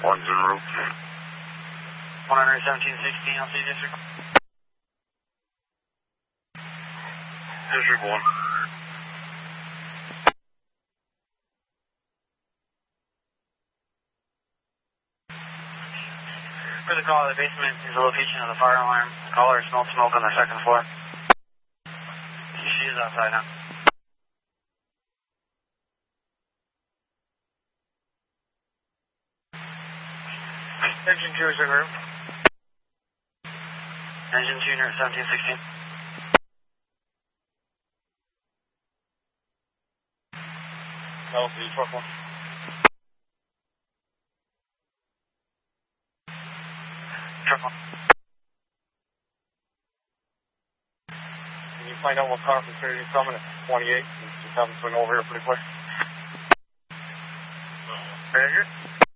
11716, I'll see you, District. District 1. For the call, the basement is the location of the fire alarm. The caller smelled smoke on the second floor. She is outside now. Engine 2 is your group. Engine 2, unit 1716. No, the truck 1. Truck 1. Can you find out what car facility is coming at 28 and just have them swing over here pretty quick? Very good.